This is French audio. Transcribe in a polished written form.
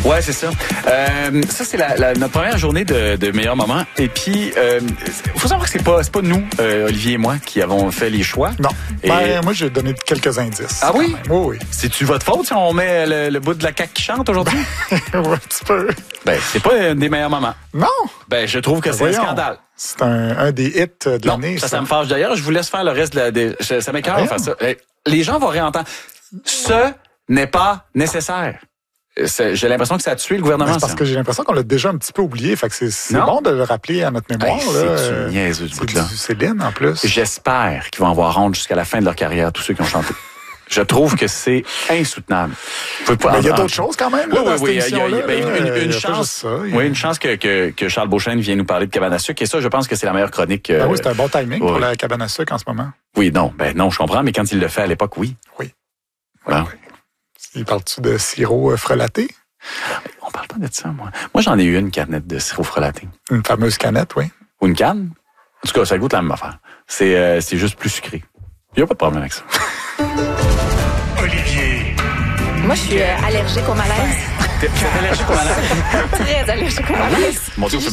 Ouais, c'est ça. Ça, c'est notre première journée de meilleurs moments. Et puis, faut savoir que c'est pas nous, Olivier et moi, qui avons fait les choix. Non. Moi, j'ai donné quelques indices. Ah oui? Oui. C'est-tu votre faute si on met le bout de la CAQ qui chante aujourd'hui? Un petit peu. Ben, c'est pas un des meilleurs moments. Non. Ben, je trouve que c'est un scandale. C'est un des hits de l'année. Ça me fâche. D'ailleurs, je vous laisse faire le reste ça m'écoeure de faire ça. Les gens vont réentendre. Ce n'est pas nécessaire. J'ai l'impression que ça a tué le gouvernement. C'est parce que j'ai l'impression qu'on l'a déjà un petit peu oublié. Fait que c'est bon de le rappeler à notre mémoire. C'est du niaiseux, ce bout-là. C'est Céline, en plus. J'espère qu'ils vont avoir honte jusqu'à la fin de leur carrière, tous ceux qui ont chanté. Je trouve que c'est insoutenable. Il y a d'autres choses quand même. Oui. Une chance. Une chance que Charles Beauchesne vienne nous parler de cabane à sucre. Et ça, je pense que c'est la meilleure chronique. Oui, c'est un bon timing pour la cabane à sucre en ce moment. Oui, non, je comprends. Mais quand il le fait à l'époque, oui. Oui. Bon. Il parle-tu de sirop frelaté? On parle pas de ça, moi. Moi, j'en ai eu une canette de sirop frelaté. Une fameuse canette, oui. Ou une canne. En tout cas, ça goûte la même affaire. C'est juste plus sucré. Il n'y a pas de problème avec ça. Olivier. Moi, je suis allergique au malaise. T'es allergique au malaise? Très allergique au malaise. Mon Dieu,